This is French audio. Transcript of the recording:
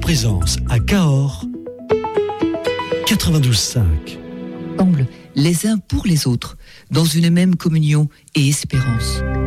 présence à Cahors, 92.5. Ensemble, les uns pour les autres, dans une même communion et espérance.